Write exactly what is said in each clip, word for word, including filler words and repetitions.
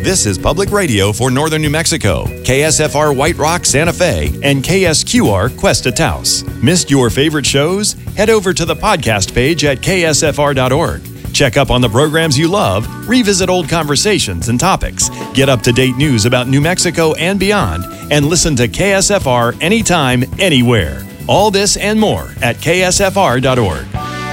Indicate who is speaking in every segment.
Speaker 1: This is Public Radio for Northern New Mexico, K S F R White Rock, Santa Fe, and K S Q R Cuesta Taos. Missed your favorite shows? Head over to the podcast page at K S F R dot org. Check up on the programs you love, revisit old conversations and topics, get up-to-date news about New Mexico and beyond, and listen to K S F R anytime, anywhere. All this and more at K S F R dot org.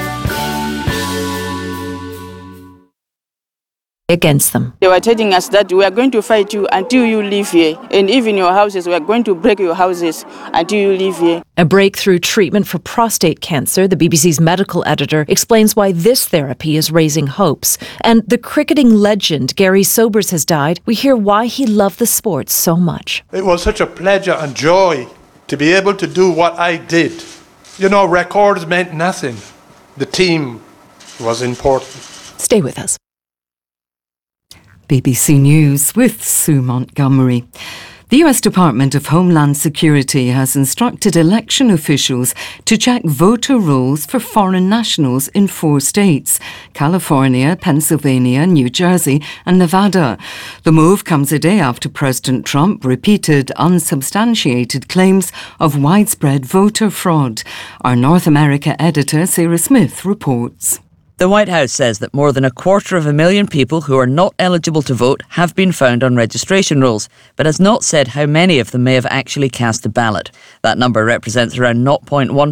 Speaker 2: Against them.
Speaker 3: They were telling us that we are going to fight you until you leave here. And even your houses, we are going to break your houses until you leave here.
Speaker 2: A breakthrough treatment for prostate cancer, the B B C's medical editor explains why this therapy is raising hopes. And the cricketing legend Gary Sobers has died. We hear why he loved the sport so much.
Speaker 4: It was such a pleasure and joy to be able to do what I did. You know, records meant nothing. The team was important.
Speaker 2: Stay with us.
Speaker 5: B B C News with Sue Montgomery. The U S Department of Homeland Security has instructed election officials to check voter rolls for foreign nationals in four states: California, Pennsylvania, New Jersey and Nevada. The move comes a day after President Trump repeated unsubstantiated claims of widespread voter fraud. Our North America editor, Sarah Smith, reports.
Speaker 6: The White House says that more than a quarter of a million people who are not eligible to vote have been found on registration rolls, but has not said how many of them may have actually cast a ballot. That number represents around zero point one